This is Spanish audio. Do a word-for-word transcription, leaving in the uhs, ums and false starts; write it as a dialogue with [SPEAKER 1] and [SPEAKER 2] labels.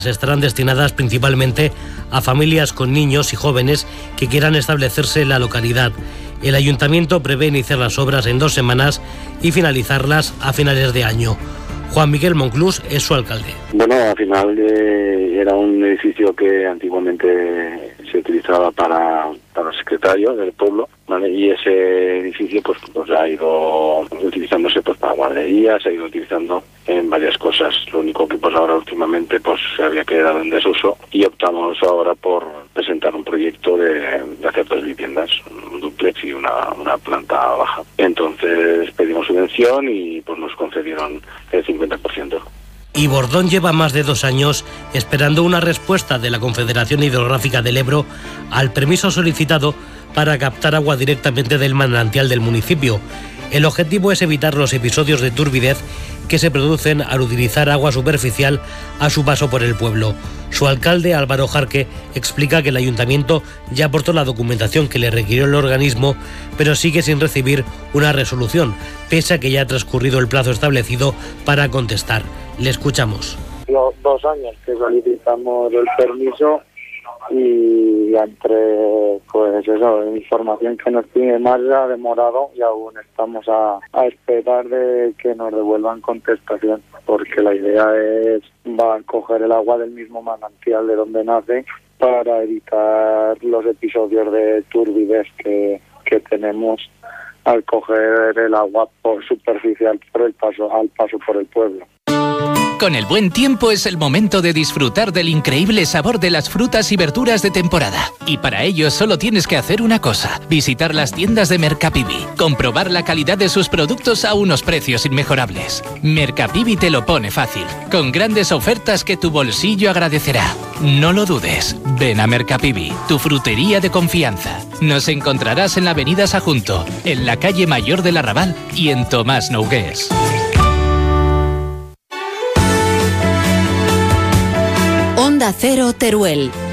[SPEAKER 1] Estarán destinadas principalmente a familias con niños y jóvenes que quieran establecerse en la localidad. El ayuntamiento prevé iniciar las obras en dos semanas y finalizarlas a finales de año. Juan Miguel Monclús es su alcalde.
[SPEAKER 2] Bueno, al final eh, era un edificio que antiguamente se utilizaba para, para el secretario del pueblo, ¿vale? Y ese edificio pues, pues ha ido utilizándose pues para guarderías, se ha ido utilizando en varias cosas. Lo único que pues ahora últimamente pues se había quedado en desuso y optamos ahora por presentar un proyecto de, de hacer dos viviendas, un dúplex y una, una planta baja. Entonces pedimos subvención y pues nos concedieron el cincuenta por ciento.
[SPEAKER 1] Y Bordón lleva más de dos años esperando una respuesta de la Confederación Hidrográfica del Ebro al permiso solicitado para captar agua directamente del manantial del municipio. El objetivo es evitar los episodios de turbidez que se producen al utilizar agua superficial a su paso por el pueblo. Su alcalde, Álvaro Jarque, explica que el ayuntamiento ya aportó la documentación que le requirió el organismo, pero sigue sin recibir una resolución, pese a que ya ha transcurrido el plazo establecido para contestar. Le escuchamos.
[SPEAKER 3] Los dos años que solicitamos el permiso y entre pues eso, información que nos pide más ha demorado y aún estamos a, a esperar de que nos devuelvan contestación, porque la idea es va a coger el agua del mismo manantial de donde nace para evitar los episodios de turbidez que, que tenemos al coger el agua por superficial por el paso al paso por el pueblo.
[SPEAKER 4] Con el buen tiempo es el momento de disfrutar del increíble sabor de las frutas y verduras de temporada. Y para ello solo tienes que hacer una cosa: visitar las tiendas de Mercapivi, comprobar la calidad de sus productos a unos precios inmejorables. Mercapivi te lo pone fácil, con grandes ofertas que tu bolsillo agradecerá. No lo dudes, ven a Mercapivi, tu frutería de confianza. Nos encontrarás en la avenida Sajunto, en la calle Mayor del Arrabal y en Tomás Nogués.
[SPEAKER 5] Onda Cero Teruel.